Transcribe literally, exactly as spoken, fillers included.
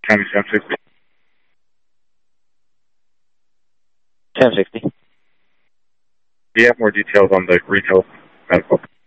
County Sam sixty. Sam sixty. Do you have more details on the Green Hills medical?